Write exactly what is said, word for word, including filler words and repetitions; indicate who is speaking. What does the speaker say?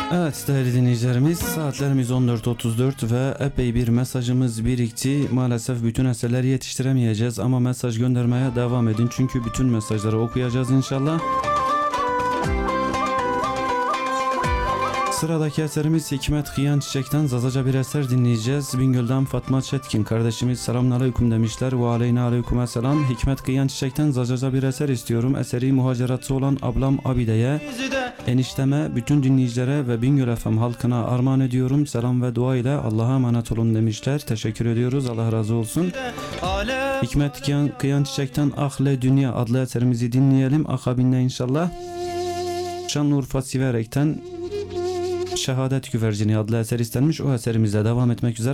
Speaker 1: Evet değerli dinleyicilerimiz, saatlerimiz on dört otuz dört ve epey bir mesajımız birikti. Maalesef bütün eserleri yetiştiremeyeceğiz ama mesaj göndermeye devam edin. Çünkü bütün mesajları okuyacağız inşallah. Sıradaki eserimiz Hikmet Kıyan Çiçek'ten Zazaca bir eser dinleyeceğiz. Bingöl'den Fatma Çetkin kardeşimiz selamünaleyküm demişler. Ve aleyhinaleyküm selam. Hikmet Kıyan Çiçek'ten Zazaca bir eser istiyorum. Eseri muhaceratçı olan ablam Abide'ye, enişteme, bütün dinleyicilere ve Bingöl F M halkına armağan ediyorum. Selam ve dua ile Allah'a emanet olun demişler. Teşekkür ediyoruz. Allah razı olsun. Hikmet Kıyan, Kıyan Çiçek'ten Ahle Dünya adlı eserimizi dinleyelim. Akabinde inşallah Şanlıurfa Siverek'ten Şehadet Güvercini adlı eser istenmiş. O eserimizle devam etmek üzere.